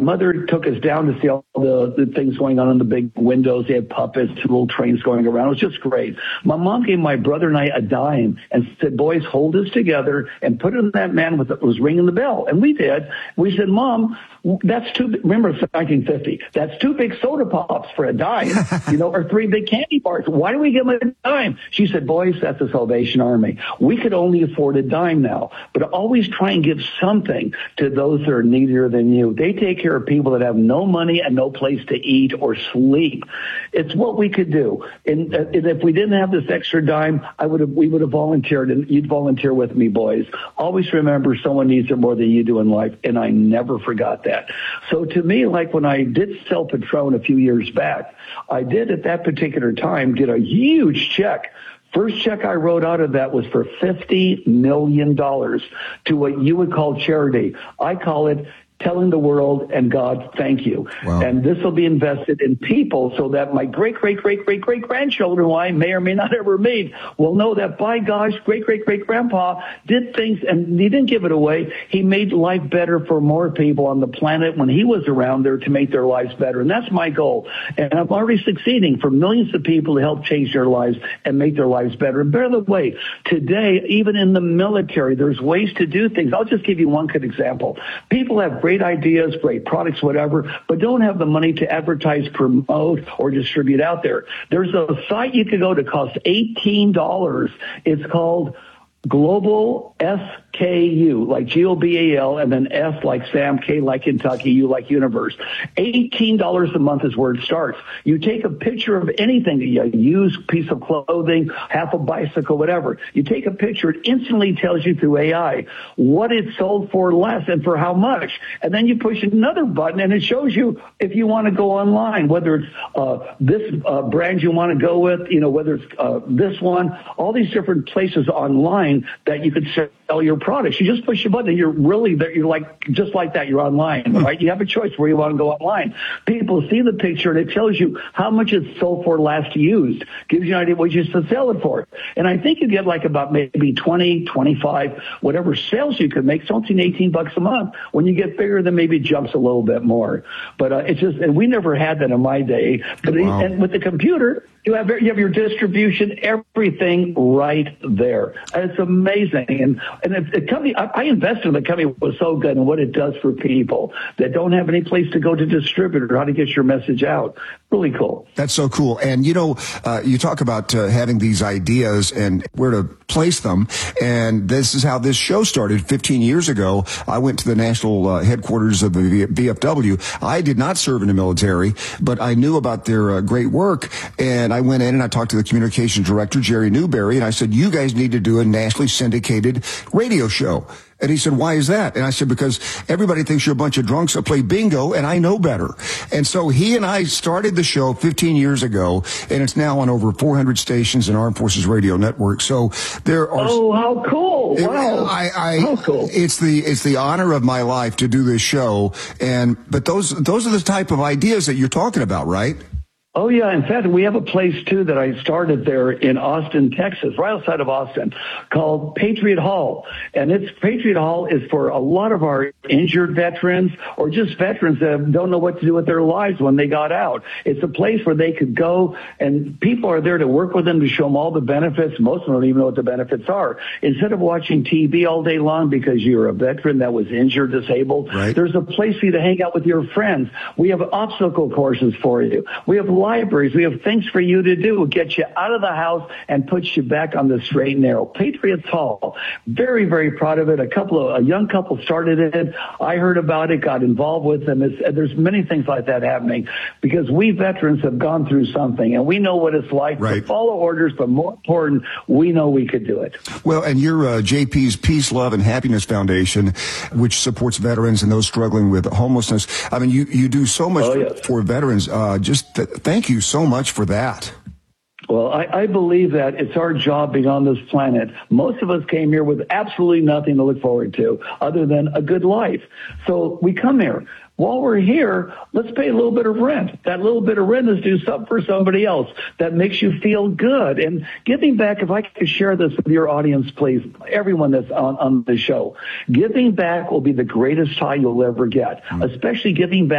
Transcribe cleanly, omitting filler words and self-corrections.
mother took us down to see all the things going on in the big windows. They had puppets, little trains going around. It was just great. My mom gave my brother and I a dime and said, boys, hold this together and put it in that man that was ringing the bell. And we did. We said, Mom, that's too big. Remember, it's 1950. That's 2 big soda pops for a dime, or 3 big candy bars. Why do we give them a dime? She said, boys, that's the Salvation Army. We could only afford a dime now, but always try and give something to those that are needier than you. They take care of people that have no money and no place to eat or sleep. It's what we could do. And if we didn't have this extra dime, we would have volunteered, and you'd volunteer with me, boys. Always remember someone needs it more than you do in life, and I never forgot that. So to me, like when I did sell Patron a few years back, I did at that particular time get a huge check. First check I wrote out of that was for $50 million to what you would call charity. I call it telling the world and God, thank you. Wow. And this will be invested in people so that my great-great-great-great-great-grandchildren, who I may or may not ever meet, will know that, by gosh, great-great-great-grandpa did things, and he didn't give it away. He made life better for more people on the planet when he was around there to make their lives better. And that's my goal. And I'm already succeeding for millions of people to help change their lives and make their lives better. And by the way, today, even in the military, there's ways to do things. I'll just give you one good example. People have great ideas, great products, whatever, but don't have the money to advertise, promote, or distribute out there. There's a site you could go to, costs $18. It's called Global SKU, like GOBAL, and then S like Sam, K like Kentucky, U like Universe. $18 a month is where it starts. You take a picture of anything, a used piece of clothing, half a bicycle, whatever. You take a picture, it instantly tells you through AI what it sold for less and for how much. And then you push another button and it shows you if you want to go online, whether it's this brand you want to go with, whether it's this one, all these different places online that you could sell your products. You just push a button and you're really there. You're like, just like that, you're online, right? You have a choice where you want to go online. People see the picture and it tells you how much it's sold for last used. Gives you an idea what you should sell it for. And I think you get like about maybe 20, 25, whatever sales you could make. It's only $18 a month. When you get bigger, then maybe it jumps a little bit more. But it's just, and we never had that in my day. But wow. And with the computer, you have your distribution, everything right there. And it's amazing. And the company, I invested in the company, was so good and what it does for people that don't have any place to go to distribute or how to get your message out. Really cool. That's so cool. And, you talk about having these ideas and where to place them. And this is how this show started 15 years ago. I went to the national headquarters of the VFW. I did not serve in the military, but I knew about their great work. And I went in and I talked to the communications director, Jerry Newberry, and I said, you guys need to do a nationally syndicated radio show. And he said, why is that? And I said, because everybody thinks you're a bunch of drunks that play bingo, and I know better. And so he and I started the show 15 years ago, and it's now on over 400 stations in Armed Forces Radio Network. So there are... Oh, how cool. Wow. How cool. It's the honor of my life to do this show. But those are the type of ideas that you're talking about, right? Oh, yeah. In fact, we have a place, too, that I started there in Austin, Texas, right outside of Austin, called Patriot Hall. And Patriot Hall is for a lot of our injured veterans or just veterans that don't know what to do with their lives when they got out. It's a place where they could go, and people are there to work with them to show them all the benefits. Most of them don't even know what the benefits are. Instead of watching TV all day long because you're a veteran that was injured, disabled, right. There's a place for you to hang out with your friends. We have obstacle courses for you. We have libraries. We have things for you to do, get you out of the house and put you back on the straight and narrow. Patriots Hall, very, very proud of it. A young couple started it. I heard about it, got involved with them. There's many things like that happening because we veterans have gone through something and we know what it's like right. to follow orders, but more important, we know we could do it. Well, and you're JP's Peace, Love, and Happiness Foundation, which supports veterans and those struggling with homelessness. I mean, you do so much for veterans. Thank you so much for that. Well, I believe that it's our job being on this planet. Most of us came here with absolutely nothing to look forward to other than a good life. So we come here. While we're here, let's pay a little bit of rent. That little bit of rent is do something for somebody else that makes you feel good. And giving back, if I could share this with your audience, please, everyone that's on the show, giving back will be the greatest high you'll ever get, especially giving back